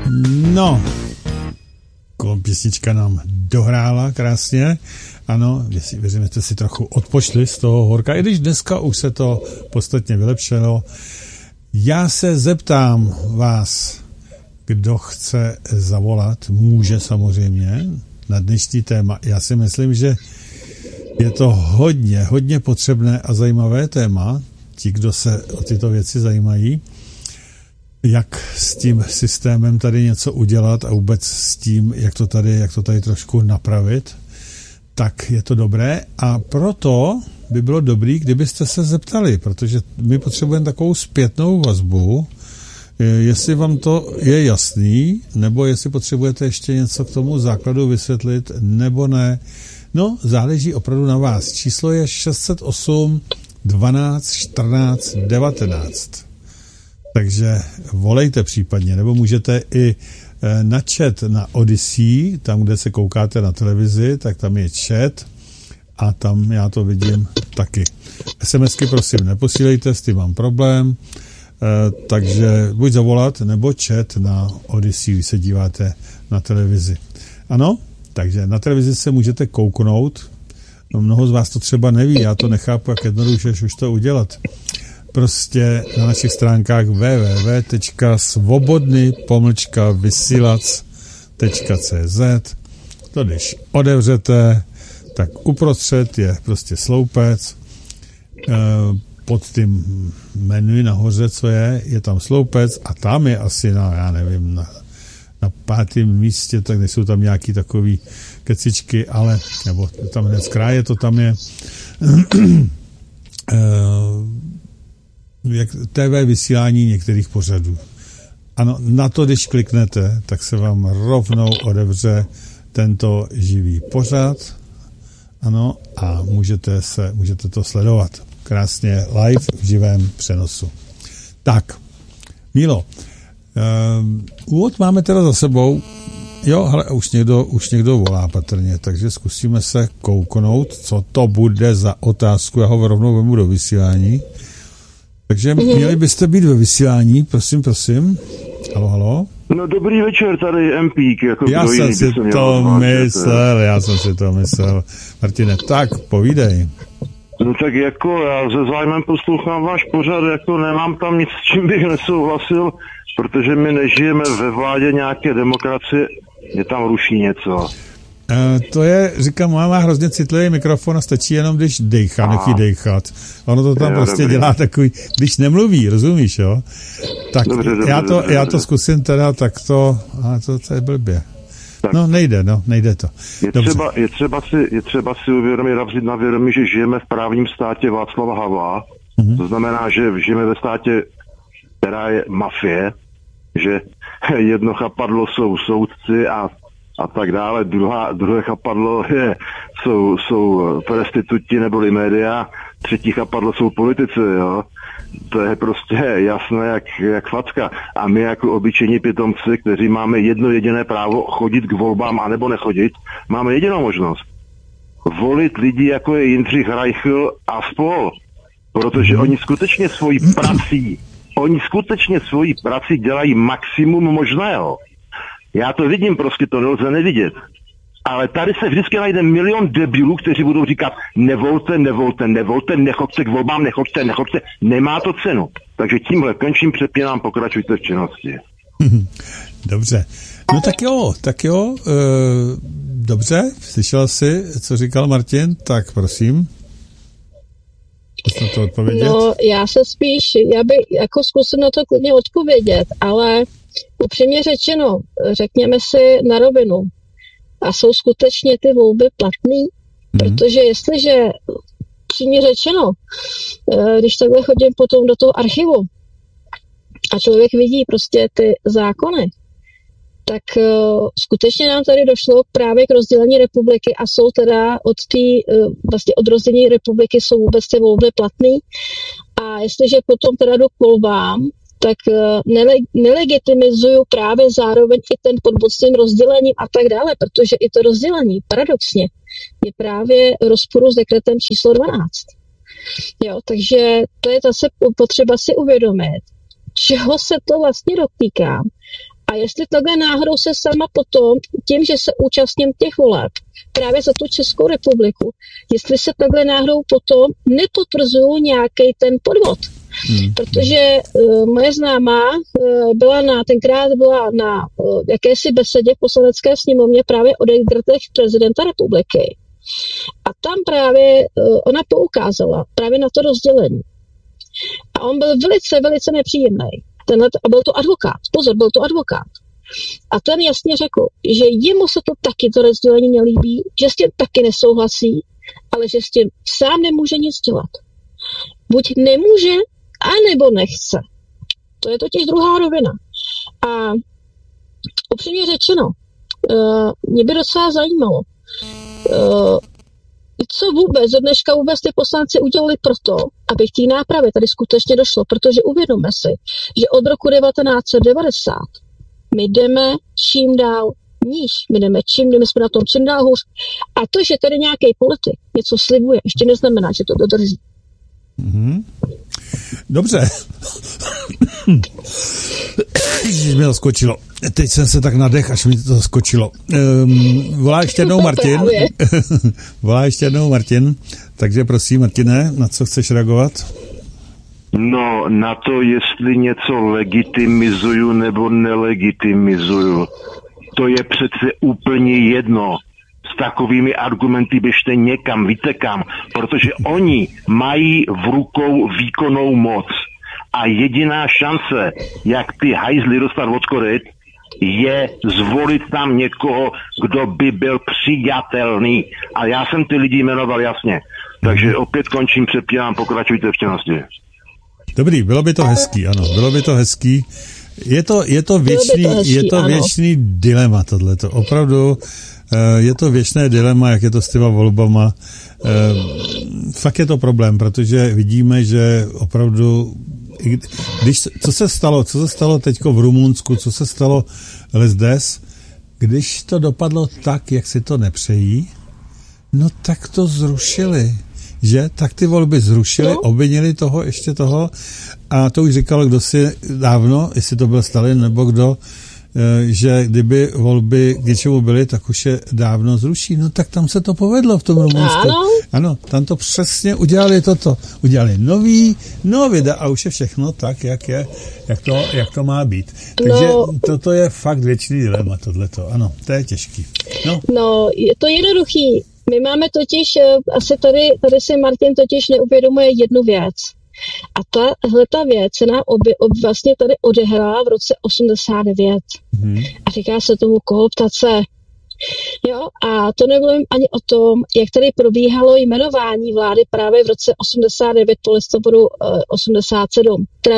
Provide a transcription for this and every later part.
No, písnička nám dohrála krásně. Ano, věřím, že jste si trochu odpočli z toho horka, i když dneska už se to podstatně vylepšilo. Já se zeptám vás, kdo chce zavolat, může samozřejmě na dnešní téma. Já si myslím, že je to hodně potřebné a zajímavé téma. Ti, kdo se o tyto věci zajímají, jak s tím systémem tady něco udělat a vůbec s tím, jak to tady trošku napravit, tak je to dobré. A proto by bylo dobré, kdybyste se zeptali, protože my potřebujeme takovou zpětnou vazbu, jestli vám to je jasný, nebo jestli potřebujete ještě něco k tomu základu vysvětlit, nebo ne. No, záleží opravdu na vás. Číslo je 608 12 14 19. Takže volejte případně, nebo můžete i na chat na Odyssey, tam, kde se koukáte na televizi, tak tam je chat a tam já to vidím taky. SMSky prosím neposílejte, s tím mám problém, takže buď zavolat, nebo chat na Odyssey, když se díváte na televizi. Ano, takže na televizi se můžete kouknout, no, mnoho z vás to třeba neví, já to nechápu, jak jednoduše už to udělat. Prostě na našich stránkách www.svobodny-vysilac.cz. To když otevřete, tak uprostřed je prostě sloupec, pod tím menu nahoře, co je tam sloupec a tam je asi na 5. místě, tak nejsou tam nějaký takový kecičky, ale, nebo tam hned z kraje to tam je, jak TV vysílání některých pořadů. Ano, na to, když kliknete, tak se vám rovnou otevře tento živý pořad. Ano, a můžete to sledovat. Krásně live v živém přenosu. Tak, Mílo, úvod máme teda za sebou. Jo, hele, už někdo volá patrně, takže zkusíme se kouknout, co to bude za otázku. Já ho rovnou vemu do vysílání. Takže měli byste být ve vysílání, prosím. Halo. No dobrý večer, tady Empík. Jako já jsem si to myslel. Martine, tak povídej. No tak jako já se zájmem poslouchám váš pořad, jako nemám tam nic, s čím bych nesouhlasil, protože my nežijeme ve vládě nějaké demokracie, mě tam ruší něco. To je, říkám, má hrozně citlivý mikrofon a stačí jenom, když dejchá, nechý dejchat. Ono to tam prostě dobrý. Dělá takový, když nemluví, rozumíš, jo? Tak dobře, já to zkusím teda takto, ale to je blbě. Tak. No, nejde to. Je třeba si uvědomit, vzít na vědomí, že žijeme v právním státě Václava Havla. To znamená, že žijeme ve státě, která je mafie, že jedno chapadlo jsou soudci a tak dále. Druhé chapadlo jsou prostituti neboli média, třetí chapadlo jsou politici, jo. To je prostě jasné jak facka. A my jako obyčejní pitomci, kteří máme jedno jediné právo chodit k volbám anebo nechodit, máme jedinou možnost. Volit lidi, jako je Jindřich Reichl a spol. Protože oni skutečně svojí prací dělají maximum možného. Já to vidím, prostě to nelze nevidět. Ale tady se vždycky najde milion debilů, kteří budou říkat nevolte, nechoďte k volbám, nechoďte. Nemá to cenu. Takže tímhle končím, přepínám, pokračujte v činnosti. Dobře. No tak jo. Dobře, slyšel jsi, co říkal Martin? Tak prosím. To odpovědět? No, já bych jako zkusil na to klidně odpovědět, ale upřímně řečeno, řekněme si na rovinu, a jsou skutečně ty volby platný? Protože jestliže, upřímně řečeno, když takhle chodím potom do toho archivu a člověk vidí prostě ty zákony, tak skutečně nám tady došlo právě k rozdělení republiky a jsou teda od rozdělení republiky jsou vůbec ty volby platný. A jestliže potom teda jdu k volbám, tak nelegitimizuju právě zároveň i ten pod mocným rozdělením a tak dále, protože i to rozdělení paradoxně je právě rozporu s dekretem číslo 12. Jo, takže to je zase potřeba si uvědomit, čeho se to vlastně dotýká A jestli takhle náhodou se sama potom, tím, že se účastním těch voleb, právě za tu Českou republiku, jestli se takhle náhodou potom nepotvrzují nějaký ten podvod. Protože moje známá tenkrát byla na jakési besedě v Poslanecké sněmovně právě o degradech prezidenta republiky. A tam právě ona poukázala právě na to rozdělení. A on byl velice, velice nepříjemný. A byl to advokát. Pozor, byl to advokát. A ten jasně řekl, že jemu se to taky to rozdělení nelíbí, že s tím taky nesouhlasí, ale že s tím sám nemůže nic dělat. Buď nemůže, anebo nechce. To je totiž druhá rovina. A upřímně řečeno, mě by docela zajímalo, co vůbec, do dneška vůbec ty poslanci udělali proto, aby k té nápravě tady skutečně došlo, protože uvědomme si, že od roku 1990 my jdeme čím dál níž, my jsme na tom čím dál hůř. A to, že tady nějaký politik něco slibuje, ještě neznamená, že to dodrží. Mm-hmm. Dobře. Ježiš, mi to skočilo. Teď jsem se tak nadech, až mi to skočilo. Volá ještě jednou Martin. Takže prosím, Martine, na co chceš reagovat? No, na to, jestli něco legitimizuju nebo nelegitimizuju. To je přece úplně jedno. S takovými argumenty běžte někam, víte kam, protože oni mají v rukou výkonnou moc. A jediná šance, jak ty hajzly dostat od koryt, je zvolit tam někoho, kdo by byl přijatelný. A já jsem ty lidi jmenoval jasně. Takže opět končím, přepínám, pokračujte v činnosti. Dobrý, bylo by to hezký, ano, bylo by to hezký. Je to věčný dilema tohleto. Opravdu je to věčné dilema, jak je to s těma volbama. Fakt je to problém, protože vidíme, že opravdu co se stalo teďko v Rumunsku, co se stalo lesdes, když to dopadlo tak, jak si to nepřejí, no tak to zrušili, že? Tak ty volby zrušili, obvinili toho, ještě toho, a to už říkalo kdosi dávno, jestli to byl Stalin nebo kdo, že kdyby volby k něčemu byly, tak už je dávno zruší. No tak tam se to povedlo v tom Rumunsku. Ano, tam to přesně udělali toto. Udělali nový a už je všechno tak, jak to má být. Takže toto je fakt věčný dilema, tohleto. Ano, to je těžký. No, je to jednoduchý. My máme totiž, asi tady si Martin totiž neuvědomuje jednu věc. A ta věc se nám vlastně tady odehrála v roce 89. A říká se tomu kooptace. Jo, a to nemluvím ani o tom, jak tady probíhalo jmenování vlády právě v roce 89 po listopadu 87, teda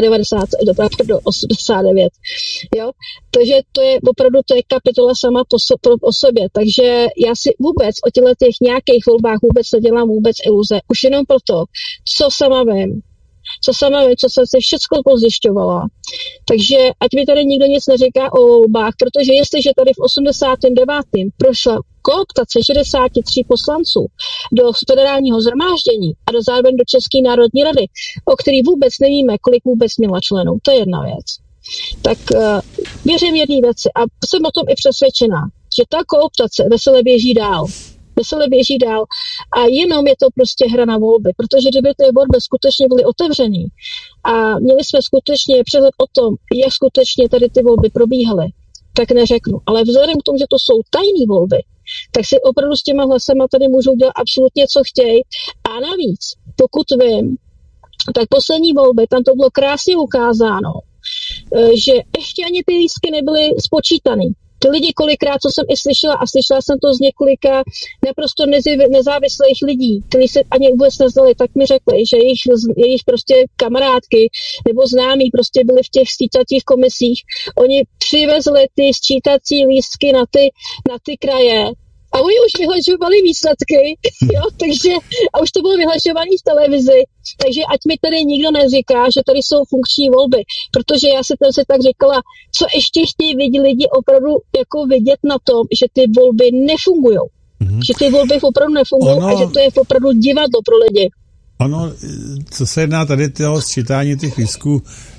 89. Jo, takže to je opravdu kapitola sama o sobě. Takže já si vůbec o těch nějakých volbách vůbec nedělám vůbec iluze. Už jenom proto, co sama vím, co jsem se všechno pozjišťovala. Takže ať mi tady nikdo nic neříká o volbách, protože jestliže tady v 89. prošla kooptace 63 poslanců do federálního shromáždění a do zároveň do České národní rady, o který vůbec nevíme, kolik vůbec měla členů, to je jedna věc. Tak věřím jedné věci a jsem o tom i přesvědčená, že ta kooptace veselé běží dál a jenom je to prostě hra na volby, protože kdyby ty volby skutečně byly otevřený a měli jsme skutečně přehled o tom, jak skutečně tady ty volby probíhaly, tak neřeknu. Ale vzhledem k tomu, že to jsou tajné volby, tak si opravdu s těma hlasama tady můžou dělat absolutně, co chtějí. A navíc, pokud vím, tak poslední volby, tam to bylo krásně ukázáno, že ještě ani ty lístky nebyly spočítaný. Ty lidi kolikrát, co jsem i slyšela, a slyšela jsem to z několika naprosto nezávislých lidí, kteří se ani vůbec neznali, tak mi řekli, že jejich prostě kamarádky nebo známí prostě byli v těch sčítacích komisích. Oni přivezli ty sčítací lístky na ty kraje a oni už vyhlašovali výsledky, jo, takže, a už to bylo vyhlašované v televizi, takže ať mi tady nikdo neříká, že tady jsou funkční volby, protože já jsem si tak říkala, co ještě chtějí lidi opravdu jako vidět na tom, že ty volby nefungují. Že ty volby opravdu nefungují a že to je opravdu divadlo pro lidi. Ono, co se jedná tady toho sčítání těch lístků,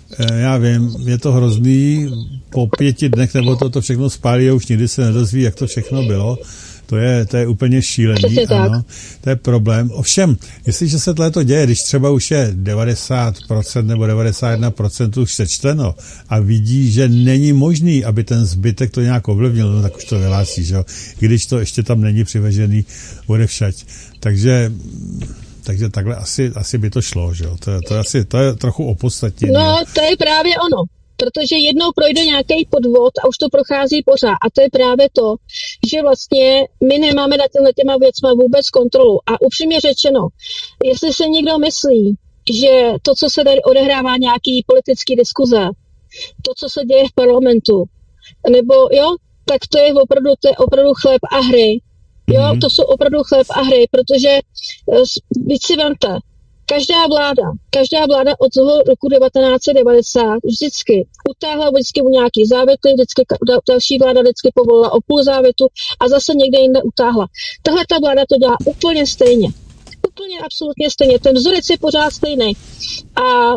já vím, je to hrozný, po 5 dnech nebo to všechno spálí a už nikdy se nedozví, jak to všechno bylo. To je úplně šílený, ano, to je problém. Ovšem, jestliže se tohleto děje, když třeba už je 90% nebo 91% už sečteno a vidí, že není možný, aby ten zbytek to nějak ovlivnil, no tak už to vyhlásí, že jo, když to ještě tam není přivežený odevšať. Takže takhle asi by to šlo, že jo, to je trochu opodstatněné. No, to je právě ono. Protože jednou projde nějaký podvod a už to prochází pořád. A to je právě to, že vlastně my nemáme nad těma věcma vůbec kontrolu. A upřímně řečeno, jestli se někdo myslí, že to, co se tady odehrává, nějaký politický diskuze, to, co se děje v parlamentu, nebo jo, tak to je opravdu chléb a hry. Jo, to jsou opravdu chléb a hry, protože víc si vemte, každá vláda od toho roku 1990 vždycky utáhla vždycky u nějaký závěty, vždycky další vláda vždycky povolila o půl závětu a zase někde jinde utáhla. Tahle ta vláda to dělá úplně stejně. Úplně absolutně stejně. Ten vzorec je pořád stejný. A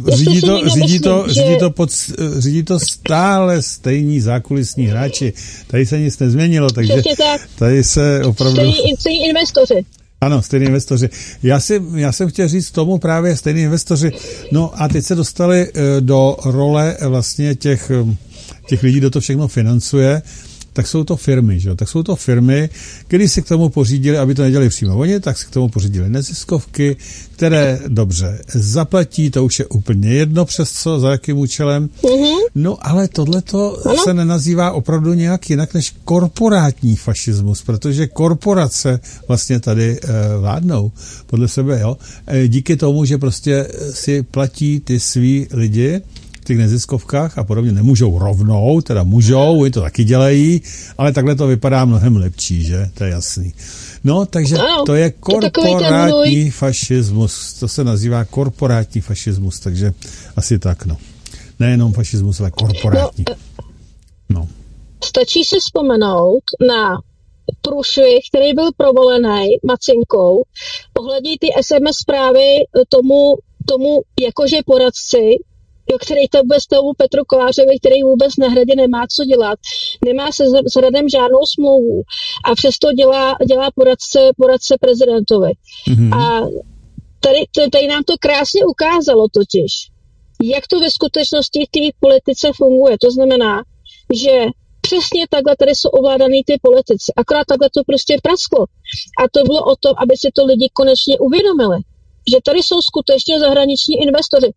řídí to stále stejní zákulisní hráči. Tady se nic nezměnilo, takže tady se opravdu... Stejní investoři. Ano, stejní investoři. Já jsem chtěl říct tomu právě stejní investoři. No a teď se dostali do role vlastně těch lidí, kdo to všechno financuje, tak jsou to firmy, že? Tak jsou to firmy, které si k tomu pořídili, aby to nedělali přímo oni, tak si k tomu pořídili neziskovky, které dobře zaplatí, to už je úplně jedno přes co, za jakým účelem. No ale tohleto se nenazývá opravdu nějak jinak než korporátní fašismus, protože korporace vlastně tady vládnou podle sebe, jo. Díky tomu, že prostě si platí ty svý lidi v těch neziskovkách a podobně, nemůžou rovnou, teda můžou, oni to taky dělají, ale takhle to vypadá mnohem lepší, že? To je jasný. No, takže to je korporátní fašismus. To se nazývá korporátní fašismus, takže asi tak, no. Nejenom fašismus, ale korporátní. No. Stačí si vzpomenout na průšvih, který byl provolený Macinkou, ohledně ty SMS zprávy tomu jakože poradci, který to vůbec tomu Petru Kolářovi, který vůbec na hradě nemá co dělat, nemá se s hradem žádnou smlouvu a přesto dělá poradce prezidentovi. A tady nám to krásně ukázalo totiž, jak to ve skutečnosti v té politice funguje. To znamená, že přesně takhle tady jsou ovládaný ty politici. Akorát takhle to prostě prasklo. A to bylo o tom, aby si to lidi konečně uvědomili, že tady jsou skutečně zahraniční investoři.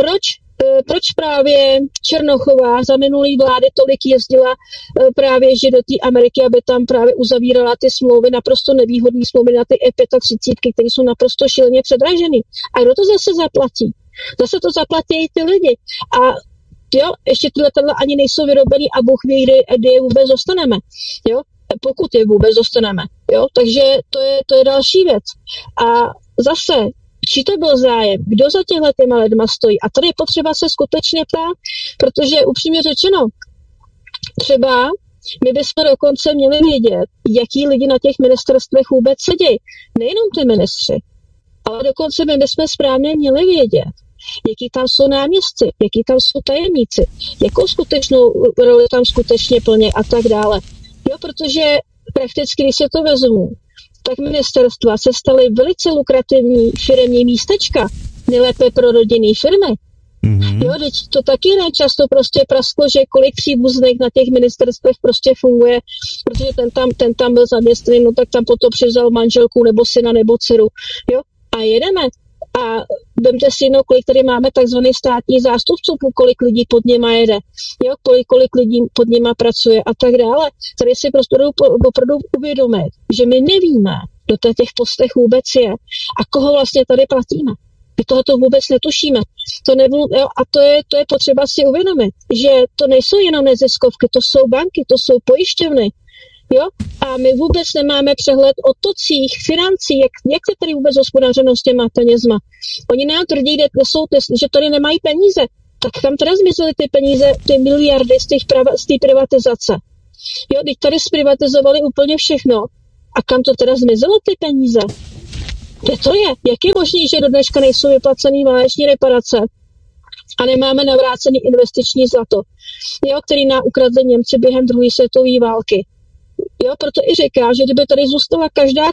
Proč právě Černochová za minulý vlády tolik jezdila právě že do té Ameriky, aby tam právě uzavírala ty smlouvy, naprosto nevýhodné smlouvy na ty E35, které jsou naprosto šíleně předražené. A kdo to zase zaplatí? Zase to zaplatí ty lidi. A jo, ještě tyhle ani nejsou vyrobený a Bůh ví, kdy je vůbec dostaneme. Jo? Pokud je vůbec dostaneme. Jo? Takže to je další věc. A zase či to byl zájem, kdo za těma lidma stojí. A tady je potřeba se skutečně ptát, protože upřímně řečeno, třeba my bychom dokonce měli vědět, jaký lidi na těch ministerstvech vůbec sedí. Nejenom ty ministři, ale dokonce my bychom správně měli vědět, jaký tam jsou náměstci, jaký tam jsou tajemníci, jakou skutečnou roli tam skutečně plně a tak dále. Jo, protože prakticky, když se to vezmu, tak ministerstva se staly velice lukrativní firemní místečka, nejlépe pro rodinné firmy. Jo, teď to taky často prostě prasklo, že kolik příbuzných na těch ministerstvech prostě funguje, protože ten tam byl zaměstnaný, no tak tam potom přivzal manželku nebo syna nebo dceru. Jo, a jedeme. A vemte si kolik tady máme takzvaný státní zástupců, kolik lidí pod něma jede, jo, kolik lidí pod něma pracuje a tak dále. Tady si prostě opravdu uvědomit, že my nevíme, kdo to těch postech vůbec je a koho vlastně tady platíme. My tohoto vůbec netušíme. A to je potřeba si uvědomit, že to nejsou jenom neziskovky, to jsou banky, to jsou pojišťovny. Jo? A my vůbec nemáme přehled o tocích, financí, jak se tady vůbec hospodařeno s těma penězma. Oni nám tvrdí, že tady nemají peníze. Tak kam teda zmizely ty peníze, ty miliardy z té privatizace? Jo, teď tady zprivatizovali úplně všechno. A kam to teda zmizelo ty peníze? Kde to je? Jak je možné, že do dneška nejsou vyplacený váleční reparace? a nemáme navrácený investiční zlato, jo, který nám ukradli Němci během druhé světové války. Jo, proto i říká, že kdyby tady zůstala každá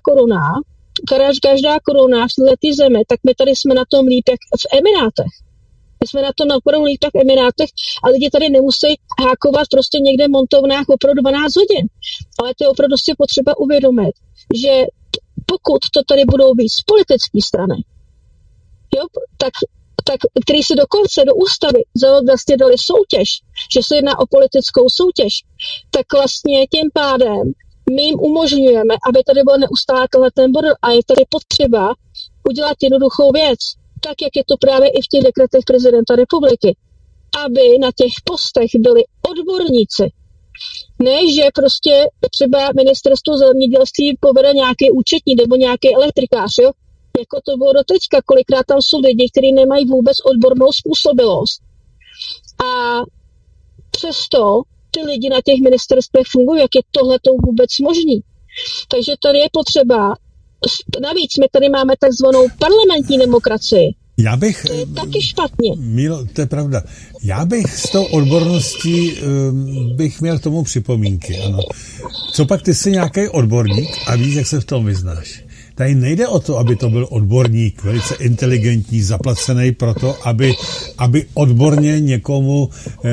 koruna v této zemi, tak my tady jsme na tom líp jak v Emirátech. My jsme na tom naporou líp jak v Emirátech a lidi tady nemusí hákovat prostě někde v montovnách opravdu 12 hodin. Ale to je opravdu si potřeba uvědomit, že pokud to tady budou víc politické strany, jo, tak který si dokonce do ústavy vlastně dali soutěž, že se jedná o politickou soutěž, tak vlastně tím pádem my jim umožňujeme, aby tady byl neustále ten bordel a je tady potřeba udělat jednoduchou věc, tak jak je to právě i v těch dekretech prezidenta republiky, aby na těch postech byli odborníci. Ne, že prostě třeba ministerstvo zemědělství povede nějaký účetní nebo nějaký elektrikář, jo? Jako to bylo doteďka, kolikrát tam jsou lidi, kteří nemají vůbec odbornou způsobilost. A přesto ty lidi na těch ministerstvech fungují, jak je tohleto vůbec možný. Takže tady je potřeba, navíc my tady máme takzvanou parlamentní demokracii. To je taky špatně. Mílo, to je pravda. Já bych s tou odborností bych měl k tomu připomínky, ano. Co pak ty jsi nějaký odborník a víš, jak se v tom vyznáš? Tady nejde o to, aby to byl odborník, velice inteligentní, zaplacený proto, aby odborně někomu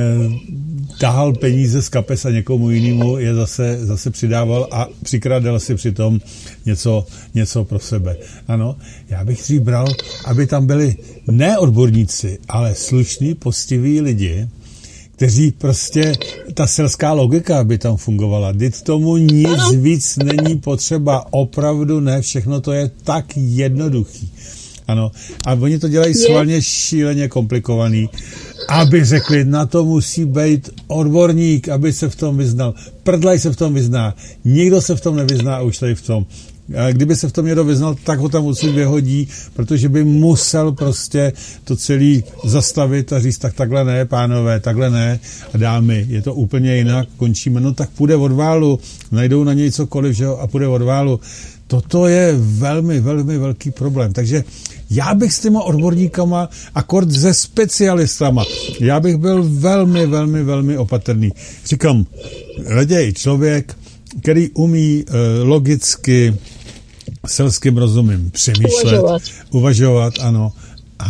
tahal peníze z kapes a někomu jinému je zase přidával a přikrádal si přitom něco pro sebe. Ano, já bych dřív bral, aby tam byli ne odborníci, ale slušní, poctiví lidi, kteří prostě, ta selská logika by tam fungovala. Vždyť tomu nic víc není potřeba. Opravdu ne, všechno to je tak jednoduchý. Ano, a oni to dělají schválně šíleně komplikovaný, aby řekli, na to musí být odborník, aby se v tom vyznal. Prdlaj se v tom vyzná. Nikdo se v tom nevyzná a už tady v tom. Ale kdyby se v tom někdo vyznal, tak ho tam odsud vyhodí, protože by musel prostě to celý zastavit a říct, tak takhle ne, pánové, takhle ne, a dámy, je to úplně jinak, končíme, no tak půjde od válu, najdou na něj cokoliv, že jo, a půjde od válu. Toto je velmi, velmi velký problém, takže já bych s těma odborníkama, akord se specialistama, já bych byl velmi, velmi, velmi opatrný. Říkám, raději člověk, který umí logicky, selským rozumem přemýšlet, uvažovat, ano, a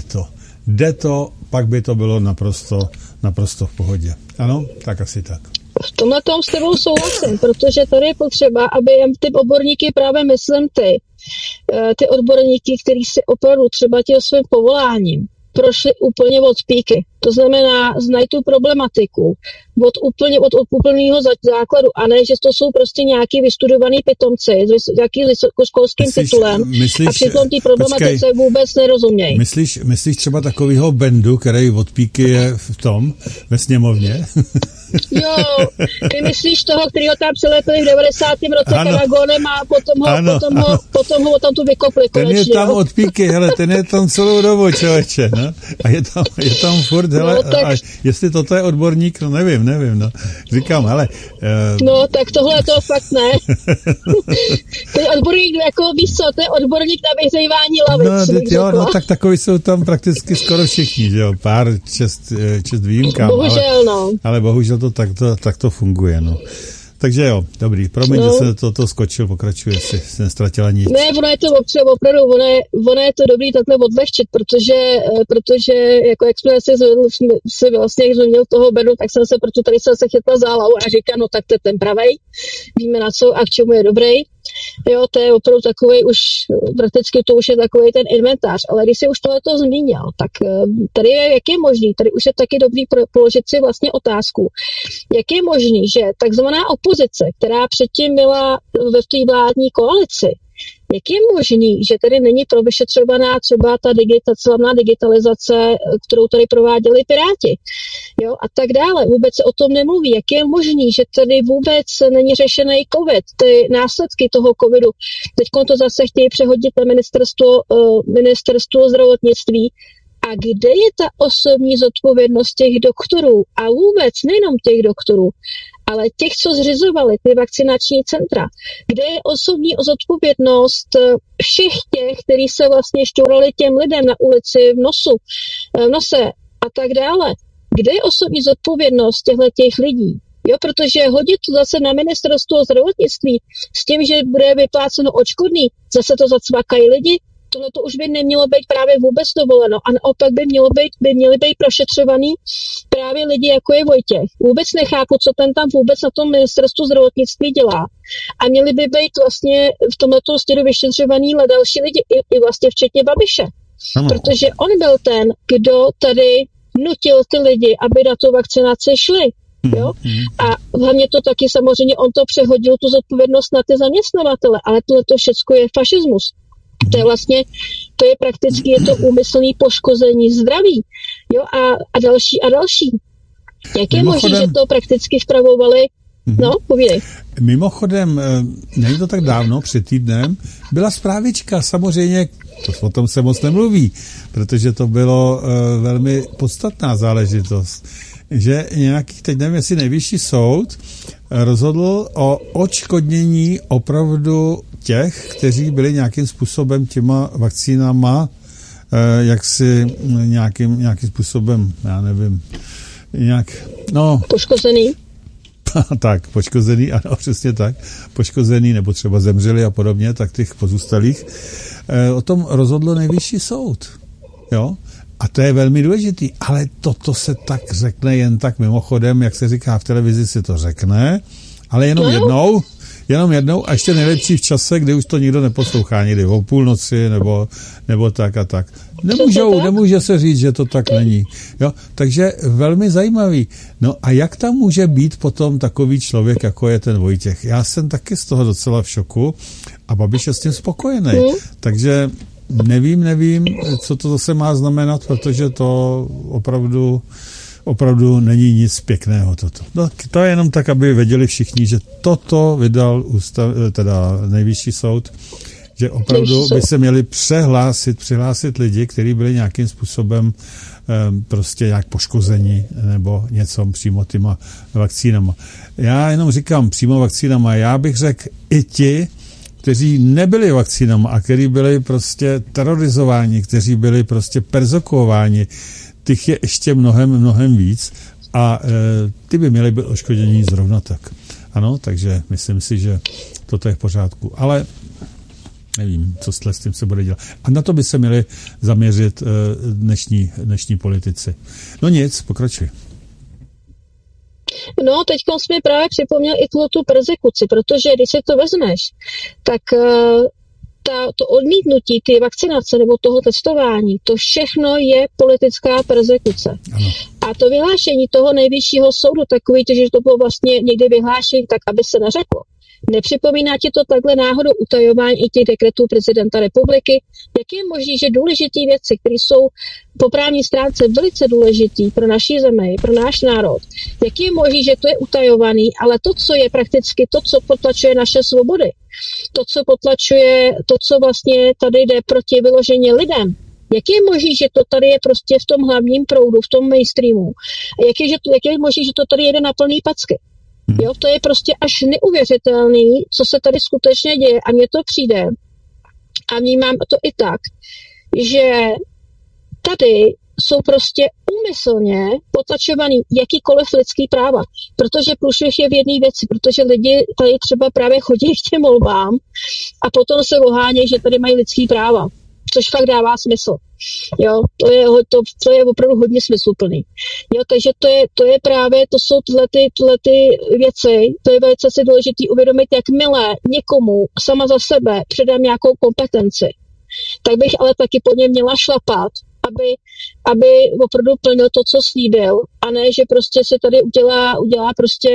jde to, pak by to bylo naprosto v pohodě. Ano, tak asi tak. V tomhle tom s tebou souhlasím, protože tady je potřeba, aby ty odborníky, právě myslím ty odborníky, kteří si opravdu třeba tím svým povoláním prošli úplně od píky. To znamená, znají tu problematiku od úplného základu, a ne, že to jsou prostě nějaký vystudovaný pitomci s nějakým vysokoškolským titulem a přitom té problematice vůbec nerozumějí. Myslíš třeba takovýho Bendu, který od píky je v tom, ve sněmovně? Jo, ty myslíš toho, kterýho tam přilepili v 90. roce Karagonem a potom ho tam tu vykopli konečně. Ten je tam od píky, hele, ten je tam celou dobu, člověče, no? A je tam furt, hele, no, tak... a jestli toto je odborník, no nevím, no. Říkám, hele... No, tak tohle to fakt ne. Ten odborník, jako víš co, to je odborník na vyhřívání lavic. No, tak takový jsou tam prakticky skoro všichni, že jo, pár čest výjimkám. Bohužel, no. Ale bohužel to tak to funguje, no. Takže jo, dobrý, promiň, že jsem to skočil, pokračuje, jestli jsem ztratila nic. Ne, ono je to opravdu, ono je to dobrý takhle odlehčit, protože jako jak jsme si vlastně, jak jsme měl toho Bedu, tak jsem se, proto tady jsem se chytla za hlavu a říkám, no tak to je ten pravej, víme na co a k čemu je dobrý. Jo, to je opravdu takovej už, prakticky to už je takovej ten inventář, ale když si už tohleto zmínil, tak tady je, jak je možný, tady už je taky dobrý položit si vlastně otázku, jak je možný, že takzvaná opozice, která předtím byla ve té vládní koalici, jak je možný, že tady není provyšetřovaná třeba ta slavná digitalizace, kterou tady prováděli Piráti, jo, a tak dále. Vůbec se o tom nemluví. Jak je možný, že tady vůbec není řešený COVID, ty následky toho COVIDu. Teď to zase chtějí přehodit na ministerstvo zdravotnictví. A kde je ta osobní zodpovědnost těch doktorů? A vůbec nejenom těch doktorů, ale těch, co zřizovali ty vakcinační centra. Kde je osobní zodpovědnost všech těch, kteří se vlastně šťourali těm lidem na ulici v nose a tak dále. Kde je osobní zodpovědnost těchto lidí? Jo, protože hodit to zase na ministerstvo zdravotnictví s tím, že bude vypláceno odškodný, zase to zacvakají lidi, tohle to už by nemělo být právě vůbec dovoleno a naopak by měli být prošetřovaný právě lidi, jako je Vojtěch. Vůbec nechápu, co ten tam vůbec na tom ministerstvu zdravotnictví dělá. A měli by být vlastně v tomto směru vyšetřovaný další lidi, i vlastně včetně Babiše. Protože on byl ten, kdo tady nutil ty lidi, aby na tu vakcinaci šli. Jo? A hlavně to taky samozřejmě, on to přehodil tu zodpovědnost na ty zaměstnavatele, ale tohle všechno je fašismus. To je vlastně, to je prakticky, je to úmyslné poškození zdraví. Jo? A další. Jak je možné, že to prakticky vpravovali? No, povídej. Mimochodem, není to tak dávno, před týdnem, byla zprávička, samozřejmě, o tom se moc nemluví, protože to bylo velmi podstatná záležitost, že nějaký, teď nevím, jestli nejvyšší soud rozhodl o odškodnění opravdu těch, kteří byli nějakým způsobem těma vakcínama jaksi nějakým způsobem, já nevím, poškozený. Tak, poškozený, ano, přesně tak, poškozený, nebo třeba zemřeli a podobně, tak těch pozůstalých. O tom rozhodl nejvyšší soud, jo? A to je velmi důležitý, ale toto se tak řekne jen tak mimochodem, jak se říká v televizi, se to řekne, ale jenom jednou a ještě nejlepší v čase, kdy už to nikdo neposlouchá, někdy o půlnoci nebo tak a tak. Nemůže se říct, že to tak není. Jo? Takže velmi zajímavý. No a jak tam může být potom takový člověk, jako je ten Vojtěch? Já jsem taky z toho docela v šoku a Babiš je s tím spokojený. Takže nevím, co to zase má znamenat, protože to opravdu není nic pěkného toto. No, to je jenom tak, aby věděli všichni, že toto vydal nejvyšší soud, že opravdu by se měli přihlásit lidi, kteří byli nějakým způsobem prostě nějak poškození nebo něco přímo těma vakcínama. Já jenom říkám přímo vakcínama, já bych řekl i ti, kteří nebyli vakcínama a kteří byli prostě terorizováni, kteří byli prostě perzekuováni, těch je ještě mnohem víc a ty by měly být odškodnění zrovna tak. Ano, takže myslím si, že toto je v pořádku. Ale nevím, co s tím se bude dělat. A na to by se měli zaměřit dnešní politici. No nic, pokračuj. No, teď jsi mi právě připomněl i tu perzekuci, protože když si to vezmeš, tak to odmítnutí ty vakcinace nebo toho testování, to všechno je politická perzekuce. Ano. A to vyhlášení toho nejvyššího soudu, takový, že to bylo vlastně někdy vyhlášení, tak aby se neřeklo. Nepřipomíná ti to takhle náhodou utajování i těch dekretů prezidenta republiky? Jak je možné, že důležité věci, které jsou po právní stránce velice důležitý pro naší zemi, pro náš národ, jak je možné, že to je utajovaný, ale to, co je prakticky, to, co potlačuje naše svobody, to, co potlačuje, to, co vlastně tady jde proti vyloženě lidem, jak je možné, že to tady je prostě v tom hlavním proudu, v tom mainstreamu? A jak je možné, že to tady jede na plný packy? Jo, to je prostě až neuvěřitelný, co se tady skutečně děje a mně to přijde a vnímám to i tak, že tady jsou prostě úmyslně potlačovaný jakýkoliv lidský práva, protože průšvih je v jedné věci, protože lidi tady třeba právě chodí k těm volbám a potom se ohánějí, že tady mají lidský práva, což fakt dává smysl. Jo, to je opravdu hodně smysluplný. Jo, takže to je právě, to jsou tyhle ty věci, to je velice si důležitý uvědomit, jakmile někomu sama za sebe předám nějakou kompetenci, tak bych ale taky po něm měla šlapat, aby opravdu plnil to, co slíbil, a ne, že prostě se tady udělá prostě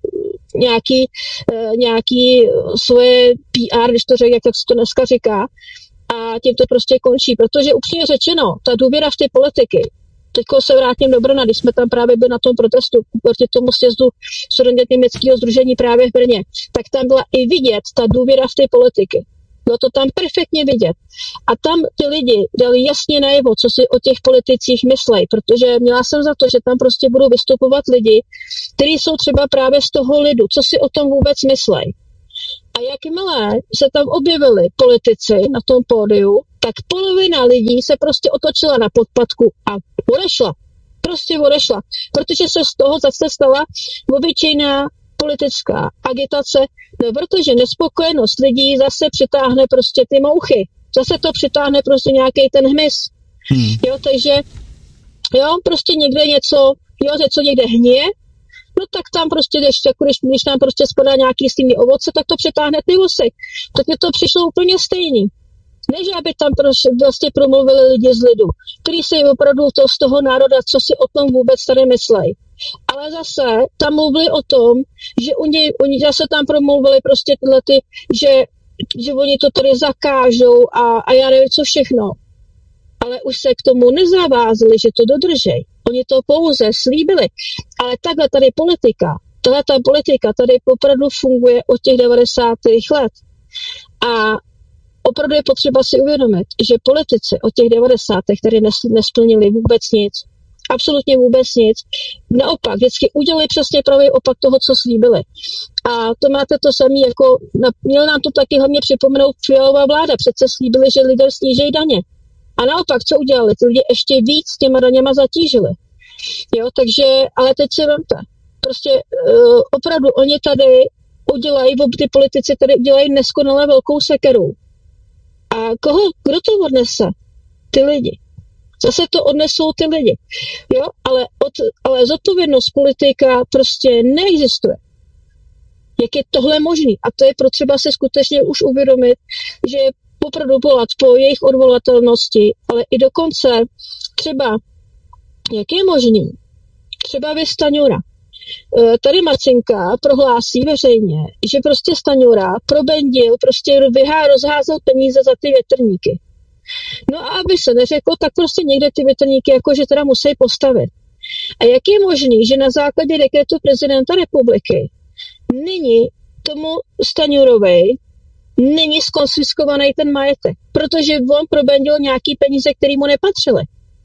nějaký svoje PR, když to řekl, jak se to dneska říká, a tím to prostě končí, protože upřímně řečeno, ta důvěra v ty politiky, teďko se vrátím do Brna, když jsme tam právě byli na tom protestu proti tomu sjezdu studentů německého sdružení právě v Brně, tak tam byla i vidět ta důvěra v ty politiky. Bylo to tam perfektně vidět. A tam ty lidi dali jasně najevo, co si o těch politicích myslejí, protože měla jsem za to, že tam prostě budou vystupovat lidi, kteří jsou třeba právě z toho lidu, co si o tom vůbec myslejí. A jakmile se tam objevili politici na tom pódiu, tak polovina lidí se prostě otočila na podpatku a odešla. Prostě odešla, protože se z toho zase stala obyčejná politická agitace, no protože nespokojenost lidí zase přitáhne prostě ty mouchy. Zase to přitáhne prostě nějaký ten hmyz. Jo, takže jo, prostě někde něco někde hníje, no tak tam prostě, když tam prostě spadá nějaký stejný ovoce, tak to přitáhne ty vosy. Tak mi to přišlo úplně stejný. Než aby tam vlastně promluvili lidi z lidu, kteří si opravdu to z toho národa, co si o tom vůbec tady myslejí. Ale zase tam mluvili o tom, že oni zase tam promluvili prostě tyhle že oni to tady zakážou a já nevím co všechno. Ale už se k tomu nezavázali, že to dodržej. Oni to pouze slíbili. Ale takhle tady politika tady opravdu funguje od těch 90. let. A opravdu je potřeba si uvědomit, že politici od těch 90. tady nesplnili vůbec nic. Absolutně vůbec nic. Naopak, vždycky udělali přesně pravý opak toho, co slíbili. A to máte to samé, jako měl nám to taky hlavně připomenout Fialová vláda. Přece slíbili, že lidé snížejí daně. A naopak, co udělali? Ty lidi ještě víc těma daněma zatížili. Jo, takže, ale teď si vemte. Prostě opravdu oni tady ty politici tady udělají neskonale velkou sekeru. A kdo to odnese? Ty lidi. Zase to odnesou ty lidi. Jo, ale zodpovědnost politika prostě neexistuje. Jak je tohle možný? A to je potřeba se skutečně už uvědomit, že opravdu volat po jejich odvolatelnosti, ale i dokonce třeba, jak je možný, třeba vy Staňura. Tady Marcinka prohlásí veřejně, že prostě Staňura probendil, prostě rozházel peníze za ty větrníky. No a aby se neřeklo, tak prostě někde ty větrníky jakože teda musí postavit. A jak je možný, že na základě dekretu prezidenta republiky není tomu Staňurovi není skonfiskovaný ten majetek, protože on probendil nějaký peníze, které mu nepatřily.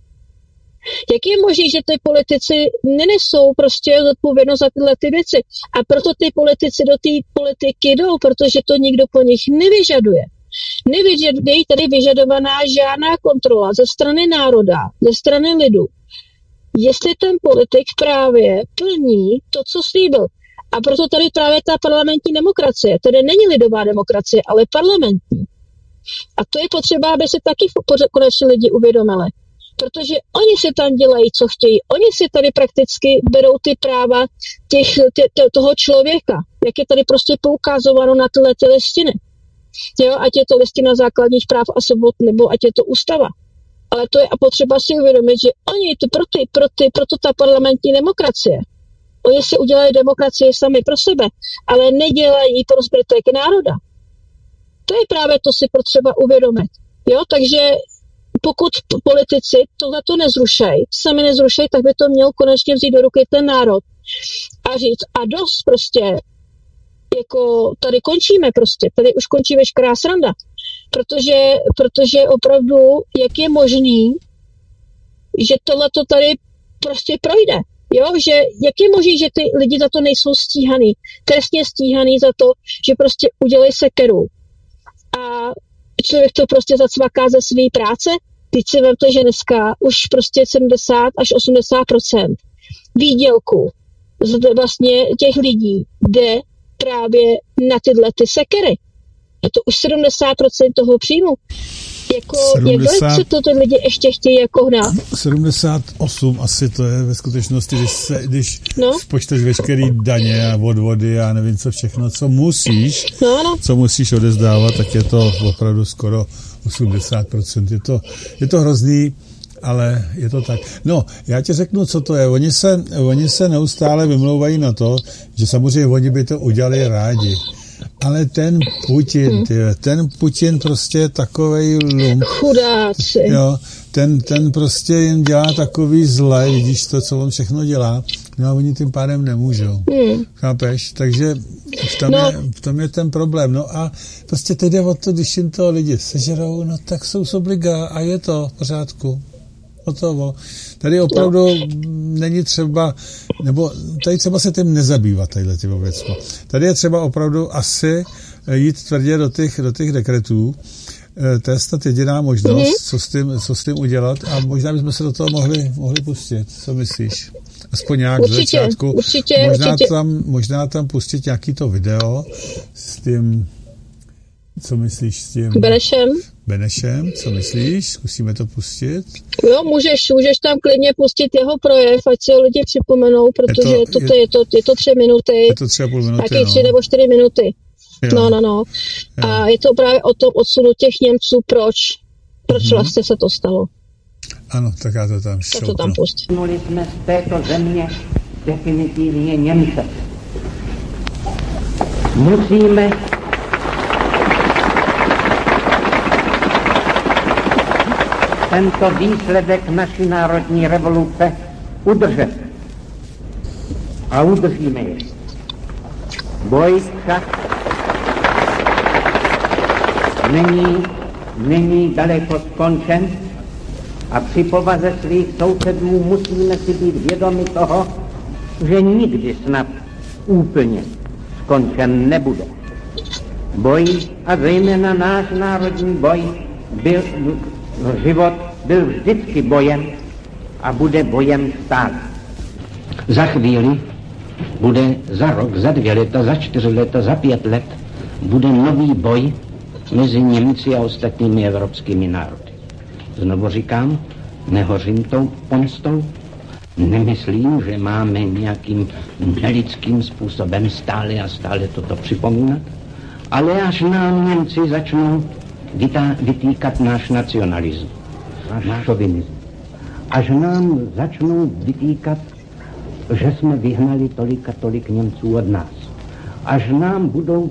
Jak je možné, že ty politici nenesou prostě zodpovědnost za tyhle ty věci a proto ty politici do té politiky jdou, protože to nikdo po nich nevyžaduje. Nevyžaduje tady vyžadovaná žádná kontrola ze strany národa, ze strany lidu. Jestli ten politik právě plní to, co slíbil. A proto tady právě ta parlamentní demokracie, tedy není lidová demokracie, ale parlamentní. A to je potřeba, aby si taky konečně lidi uvědomili. Protože oni si tam dělají, co chtějí. Oni si tady prakticky berou ty práva toho člověka, jak je tady prostě poukázováno na tyhle listiny. Jo, ať je to listina základních práv a svobod, nebo ať je to ústava. Ale to je a potřeba si uvědomit, že oni proto ta parlamentní demokracie. Oni si udělají demokracii sami pro sebe, ale nedělají pro zbytek národa. To je právě to si potřeba uvědomit. Jo, takže pokud politici tohleto sami nezrušejí, tak by to měl konečně vzít do ruky ten národ a říct a dost prostě, jako tady končíme prostě, tady už končí veškerá sranda, protože opravdu, jak je možný, že tohleto tady prostě projde. Jo, že jak je možné, že ty lidi za to nejsou stíhaný, trestně stíhaný za to, že prostě udělají sekeru. A člověk to prostě zacvaká ze své práce. Teď si vemte, že dneska už prostě 70 až 80% výdělku vlastně těch lidí jde právě na tyhle ty sekery. Je to už 70% toho příjmu. Jako, 70, jak to ty lidi ještě chtějí jako hnát? 78 asi to je ve skutečnosti, když spočteš veškerý daně a odvody a nevím co všechno, co musíš odezdávat, tak je to opravdu skoro 80%. Je to hrozný, ale je to tak. No, já ti řeknu, co to je. Oni se neustále vymlouvají na to, že samozřejmě oni by to udělali rádi. Ale ten Putin prostě je takovej lump. Chudáci. Jo, ten prostě jim dělá takový zle, vidíš to, co on všechno dělá, no a oni tím pádem nemůžou. Chápeš? Takže v tom je ten problém. No a prostě teď jde o to, když jim to lidi sežerou, no tak jsou z obliga a je to v pořádku. Hotovo. Tady opravdu není třeba, nebo tady třeba se tím nezabývat, tadyhle věcmi. Tady je třeba opravdu asi jít tvrdě do těch dekretů to je snad jediná možnost, co s tím udělat a možná bychom se do toho mohli pustit. Co myslíš? Aspoň nějak z začátku. Určitě. Možná tam pustit nějaký to video s tím, co myslíš s tím? Benešem, co myslíš? Zkusíme to pustit? Jo, můžeš tam klidně pustit jeho projev, ať si ho lidi připomenou, protože je to 3 minuty. Je to 3,5 minuty, taky 3 nebo 4 minuty. Jo. No. A je to právě o tom odsunu těch Němců, proč vlastně se to stalo. Ano, tak já to tam šoupnu. To tam pustím. Vynuli jsme z této země definitivně Němce. Musíme tento výsledek naší národní revoluce udržet. A udržíme je. Boj však není daleko skončen a při povaze svých sousedů musíme si být vědomi toho, že nikdy snad úplně skončen nebude. Boj a zejména náš národní boj život byl vždycky bojem a bude bojem stále. Za chvíli bude za rok, za 2 leta, za 4 leta, za 5 let bude nový boj mezi Němci a ostatními evropskými národy. Znovu říkám, nehořím tou pomstou, nemyslím, že máme nějakým nelidským způsobem stále a stále toto připomínat, ale až nám Němci začnou vytýkat náš nacionalismus, náš šovinismus, až nám začnou vytýkat, že jsme vyhnali tolik a tolik Němců od nás, až nám budou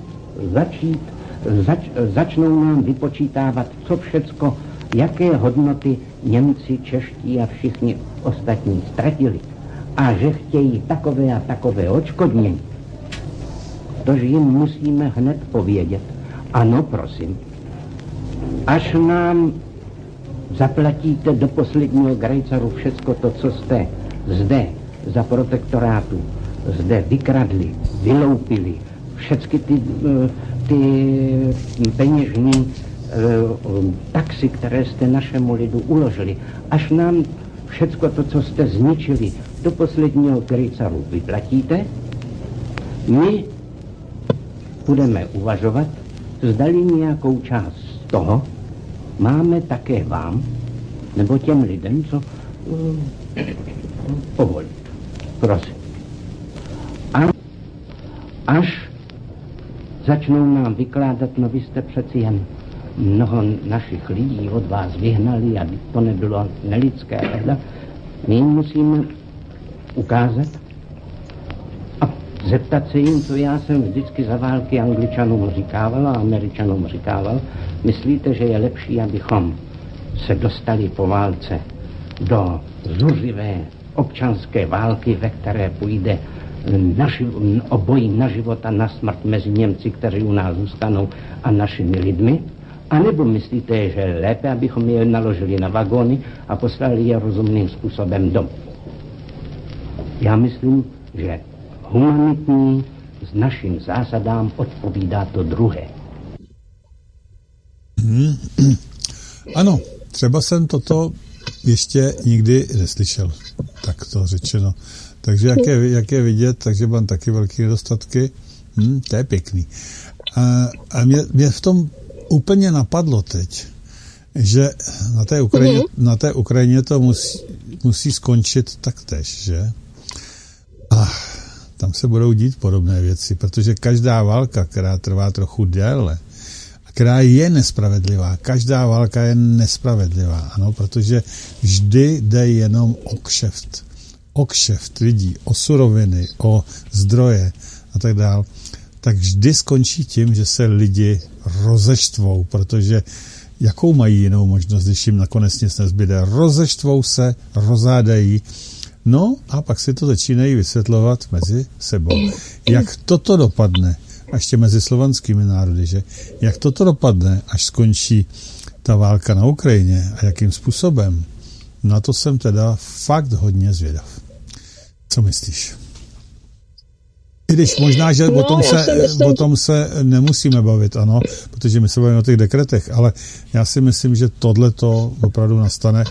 začnou nám vypočítávat, co všecko, jaké hodnoty Němci, čeští a všichni ostatní ztratili a že chtějí takové a takové odškodnění, tož jim musíme hned povědět. Ano, prosím, až nám zaplatíte do posledního grejcaru všecko to, co jste zde za protektorátu zde vykradli, vyloupili, všechny ty peněžní taxy, které jste našemu lidu uložili, až nám všecko to, co jste zničili, do posledního grejcaru vyplatíte, my budeme uvažovat, zdali nějakou část z toho máme také vám, nebo těm lidem, co povolit. Prosím. A až začnou nám vykládat, no vy jste přeci jen mnoho našich lidí od vás vyhnali a to nebylo nelidské. My jim musíme ukázat a zeptat se jim, co já jsem vždycky za války Angličanům říkával a Američanům říkával. Myslíte, že je lepší, abychom se dostali po válce do zuřivé občanské války, ve které půjde o boji na život a na smrt mezi Němci, kteří u nás zůstanou, a našimi lidmi? A nebo myslíte, že je lépe, abychom je naložili na vagóny a poslali je rozumným způsobem domů? Já myslím, že humanitní s našim zásadám odpovídá to druhé. Ano, třeba jsem toto ještě nikdy neslyšel, tak to řečeno. Takže jak je vidět, takže mám taky velké nedostatky. To je pěkný. A mě v tom úplně napadlo teď, že na té Ukrajině to musí skončit taktéž, že? A tam se budou dít podobné věci, protože každá válka, která trvá trochu déle, a která je nespravedlivá, každá válka je nespravedlivá, ano, protože vždy jde jenom o kšeft lidí, o suroviny, o zdroje a tak dále, tak vždy skončí tím, že se lidi rozeštvou, protože jakou mají jinou možnost, když jim nakonec nic nezbyde? Rozeštvou se, rozhádají, no a pak si to začínají vysvětlovat mezi sebou. Jak toto dopadne, a ještě mezi slovanskými národy, že? Jak toto dopadne, až skončí ta válka na Ukrajině a jakým způsobem? Na to jsem teda fakt hodně zvědav. Co myslíš? I když možná, že o tom se nemusíme bavit, ano, protože my se bavíme o těch dekretech, ale já si myslím, že tohle to opravdu nastane.